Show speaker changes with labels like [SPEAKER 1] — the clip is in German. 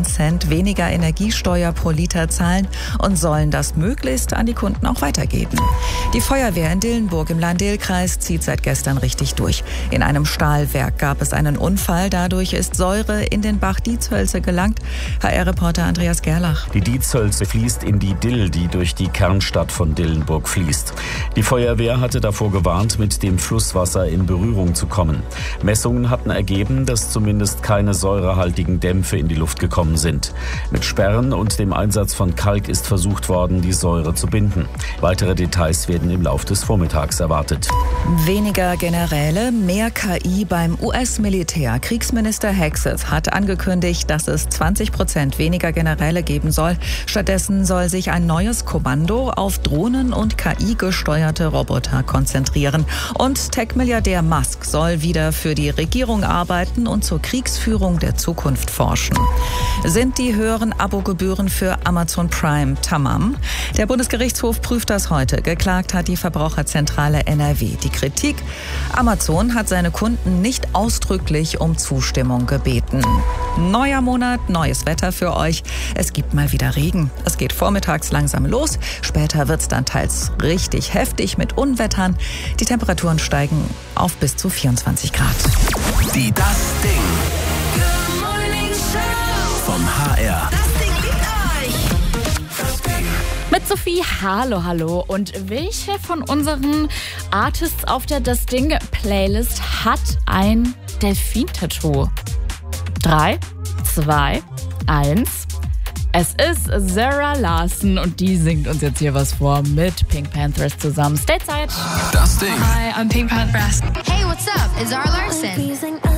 [SPEAKER 1] Cent weniger Energiesteuer pro Liter zahlen und sollen das möglichst an die Kunden auch weitergeben. Die Feuerwehr in Dillenburg im Lahn-Dill-Kreis zieht seit gestern richtig durch. In einem Stahlwerk gab es einen Unfall. Dadurch ist Säure in den Bach Dietshölze gelangt. HR-Reporter Andreas Gerlach.
[SPEAKER 2] Die Dietshölze fließt in die Dill, die durch die Kernstadt von Dillenburg fließt. Die Feuerwehr hatte davor gewarnt, mit dem Flusswasser in Berührung zu kommen. Messungen hatten ergeben, dass zumindest keine säurehaltigen Dämpfe in die Luft gekommen sind. Mit Sperren und dem Einsatz von Kalk ist versucht worden, die Säure zu binden. Weitere Details werden im Laufe des Vormittags erwartet.
[SPEAKER 1] Weniger Generäle, mehr KI beim US-Militär. Kriegsminister Hegseth hat angekündigt, dass es 20% weniger Generäle geben soll. Stattdessen soll sich ein neues Kommando auf Drohnen und KI-gesteuerte Roboter konzentrieren. Und Tech-Milliardär Musk soll wieder für die Regierung arbeiten und zur Kriegsführung der Zukunft forschen. Sind die höheren Abogebühren für Amazon Prime tamam? Der Bundesgerichtshof prüft das heute. Geklagt hat die Verbraucherzentrale NRW. Die Kritik: Amazon hat seine Kunden nicht ausdrücklich um Zustimmung gebeten. Neuer Monat, neues Wetter für euch. Es gibt mal wieder Regen. Es geht vormittags langsam los. Später wird es dann teils richtig heftig mit Unwettern. Die Temperaturen steigen auf bis zu 24 Grad.
[SPEAKER 3] Die Das Ding. Good Morning Show. Vom HR.
[SPEAKER 4] Das Ding liebt euch.
[SPEAKER 3] Das Ding.
[SPEAKER 5] Mit Sophie, hallo. Und welche von unseren Artists auf der Das Ding-Playlist hat ein Delfin-Tattoo? 3, 2, 1. Es ist Zara Larsson und die singt uns jetzt hier was vor mit Pink Panthers zusammen. Stateside.
[SPEAKER 3] Das Ding.
[SPEAKER 4] Hi, I'm Pink Panthers.
[SPEAKER 6] Hey, what's up? It's Zara Larsson.